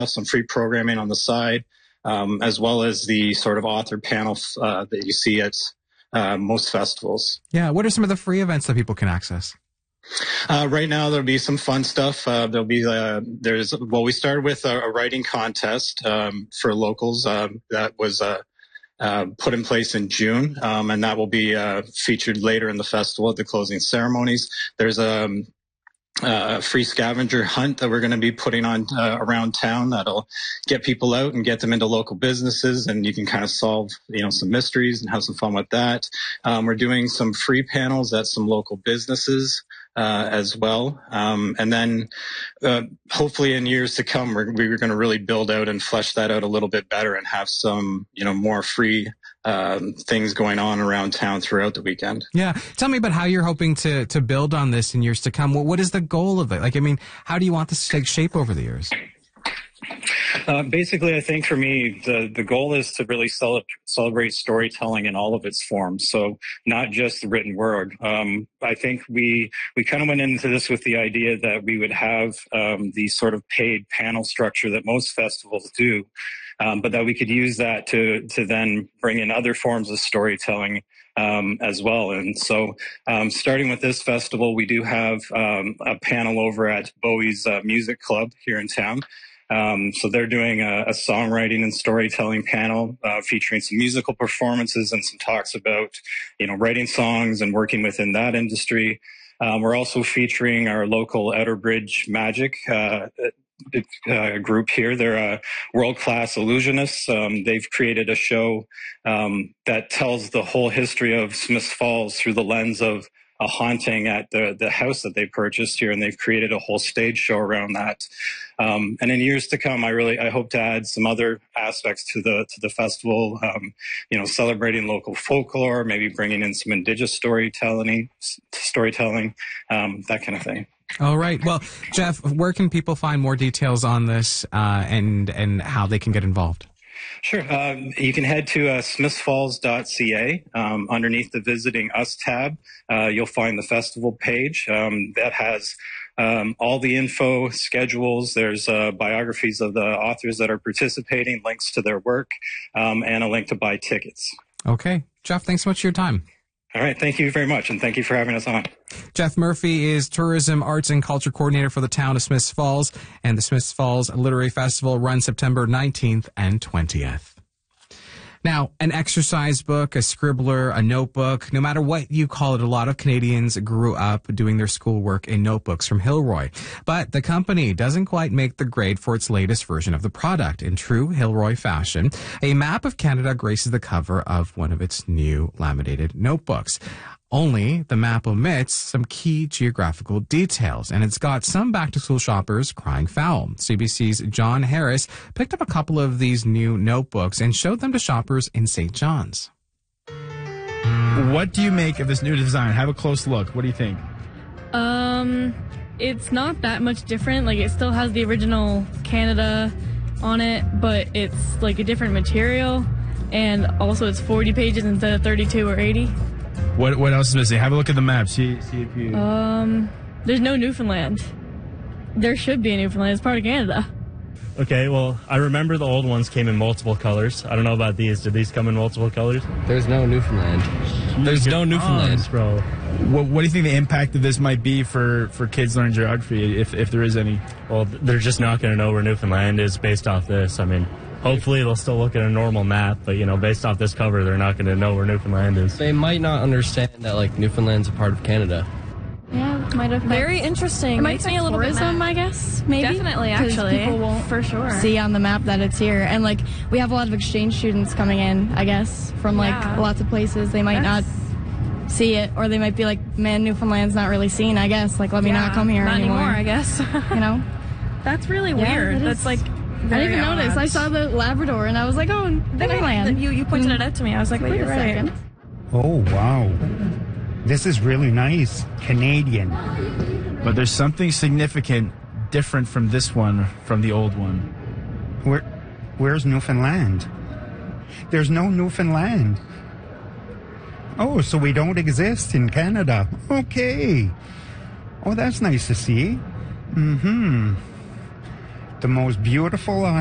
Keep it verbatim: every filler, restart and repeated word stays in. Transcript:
some free programming on the side, um, as well as the sort of author panel uh, that you see at uh, most festivals. Yeah. What are some of the free events that people can access? Uh, right now, there'll be some fun stuff. Uh, there'll be, uh, there's, well, we started with a, a writing contest, um, for locals, um, that was, uh, uh, put in place in June. Um, and that will be, uh, featured later in the festival at the closing ceremonies. There's a, um, a free scavenger hunt that we're going to be putting on, uh, around town that'll get people out and get them into local businesses, and you can kind of solve, you know, some mysteries and have some fun with that. Um, we're doing some free panels at some local businesses. Uh, as well. Um, and then, uh, hopefully in years to come, we're, we're going to really build out and flesh that out a little bit better and have some, you know, more free, um, things going on around town throughout the weekend. Yeah. Tell me about how you're hoping to, to build on this in years to come. What, what is the goal of it? Like, I mean, how do you want this to take shape over the years? Uh, basically, I think for me, the, the goal is to really cel- celebrate storytelling in all of its forms. So not just the written word. Um, I think we, we kind of went into this with the idea that we would have, um, the sort of paid panel structure that most festivals do. Um, but that we could use that to, to then bring in other forms of storytelling, um, as well. And so, um, starting with this festival, we do have, um, a panel over at Bowie's uh, Music Club here in town. Um, so they're doing a, a songwriting and storytelling panel, uh, featuring some musical performances and some talks about, you know, writing songs and working within that industry. Um, we're also featuring our local Outerbridge Magic, uh, uh, group here. They're a world-class illusionists. Um, they've created a show, um, that tells the whole history of Smiths Falls through the lens of a haunting at the, the house that they purchased here, and they've created a whole stage show around that. Um, and in years to come, I really, I hope to add some other aspects to the, to the festival, um, you know, celebrating local folklore, maybe bringing in some indigenous storytelling, storytelling, um, that kind of thing. All right. Well, Jeff, where can people find more details on this, uh, and, and how they can get involved? Sure. Um, you can head to uh, smiths falls dot c a. Um, underneath the Visiting Us tab, uh, you'll find the festival page. Um, that has um, all the info, schedules. There's uh, biographies of the authors that are participating, links to their work, um, and a link to buy tickets. Okay. Jeff, thanks so much for your time. All right. Thank you very much, and thank you for having us on. Jeff Murphy is Tourism, Arts, and Culture Coordinator for the town of Smiths Falls, and the Smiths Falls Literary Festival runs September nineteenth and twentieth. Now, an exercise book, a scribbler, a notebook, no matter what you call it, a lot of Canadians grew up doing their schoolwork in notebooks from Hilroy. But the company doesn't quite make the grade for its latest version of the product. In true Hilroy fashion, a map of Canada graces the cover of one of its new laminated notebooks. Only the map omits some key geographical details, and it's got some back-to-school shoppers crying foul. C B C's John Harris picked up a couple of these new notebooks and showed them to shoppers in Saint John's. What do you make of this new design? Have a close look. What do you think? Um, it's not that much different. Like, it still has the original Canada on it, but it's like a different material, and also it's forty pages instead of thirty-two or eighty. What what else is missing? Have a look at the map. See see if you. Um, there's no Newfoundland. There should be a Newfoundland. It's part of Canada. Okay, well, I remember the old ones came in multiple colors. I don't know about these. Did these come in multiple colors? There's no Newfoundland. There's no Newfoundland, arms, bro. What, what do you think the impact of this might be for, for kids learning geography, if if there is any? Well, they're just not going to know where Newfoundland is based off this. I mean, hopefully they'll still look at a normal map, but, you know, based off this cover, they're not going to know where Newfoundland is. They might not understand that, like, Newfoundland's a part of Canada. Yeah, might have. Very interesting. It might Makes be me a a little tourism, bit I guess. Maybe Definitely, 'cause actually, people won't for sure see on the map that it's here, and like we have a lot of exchange students coming in, I guess, from like Yeah. lots of places. They might That's- not see it, or they might be like, "Man, Newfoundland's not really seen." I guess, like, let me Yeah, not come here not anymore. anymore, I guess. You know, That's really Yeah, weird. that That's is- like. I very didn't even notice. odd. I saw the Labrador, and I was like, "Oh, Newfoundland." You you pointed it out to me. I was like, Wait "Wait, a you're right." second. Oh, wow. This is really nice. Canadian. But there's something significant different from this one, from the old one. Where, where's Newfoundland? There's no Newfoundland. Oh, so we don't exist in Canada. Okay. Oh, that's nice to see. Mm-hmm. the most beautiful